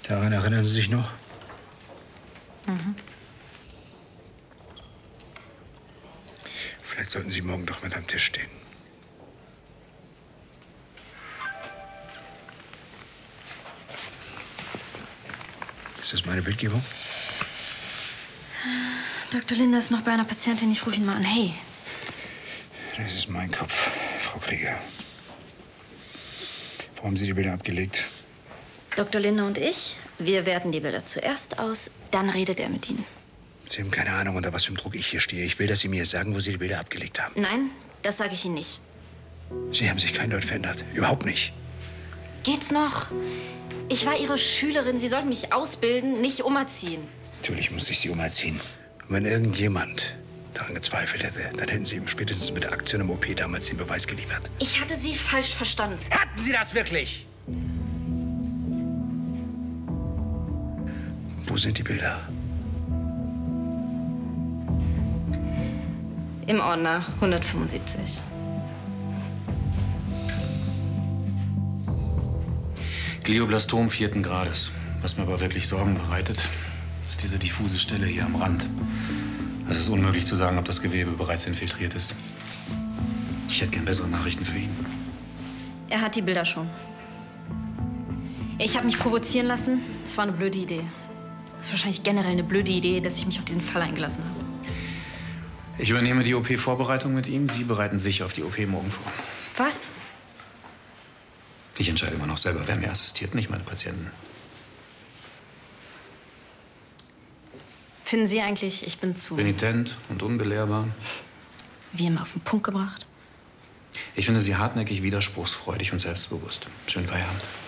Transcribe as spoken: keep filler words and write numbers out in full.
Daran erinnern Sie sich noch? Mhm. Vielleicht sollten Sie morgen doch mit am Tisch stehen. Ist das meine Bildgebung? Doktor Linder ist noch bei einer Patientin. Ich rufe ihn mal an. Hey. Das ist mein Kopf, Frau Krieger. Wo haben Sie die Bilder abgelegt? Doktor Linder und ich, wir werten die Bilder zuerst aus, dann redet er mit Ihnen. Sie haben keine Ahnung, unter was für einem Druck ich hier stehe. Ich will, dass Sie mir sagen, wo Sie die Bilder abgelegt haben. Nein, das sage ich Ihnen nicht. Sie haben sich kein Deut verändert. Überhaupt nicht. Geht's noch? Ich war Ihre Schülerin. Sie sollten mich ausbilden, nicht umerziehen. Natürlich musste ich Sie umerziehen. Und wenn irgendjemand daran gezweifelt hätte, dann hätten Sie ihm spätestens mit der Aktion im O P damals den Beweis geliefert. Ich hatte Sie falsch verstanden. Hatten Sie das wirklich? Wo sind die Bilder? Im Ordner hundertfünfundsiebzig. Glioblastom vierten Grades. Was mir aber wirklich Sorgen bereitet, ist diese diffuse Stelle hier am Rand. Es ist unmöglich zu sagen, ob das Gewebe bereits infiltriert ist. Ich hätte gern bessere Nachrichten für ihn. Er hat die Bilder schon. Ich habe mich provozieren lassen. Das war eine blöde Idee. Das ist wahrscheinlich generell eine blöde Idee, dass ich mich auf diesen Fall eingelassen habe. Ich übernehme die O P-Vorbereitung mit ihm. Sie bereiten sich auf die O P morgen vor. Was? Ich entscheide immer noch selber, wer mir assistiert, nicht meine Patienten. Finden Sie eigentlich, ich bin zu... Renitent und unbelehrbar. Wie immer auf den Punkt gebracht? Ich finde Sie hartnäckig, widerspruchsfreudig und selbstbewusst. Schönen Feierabend.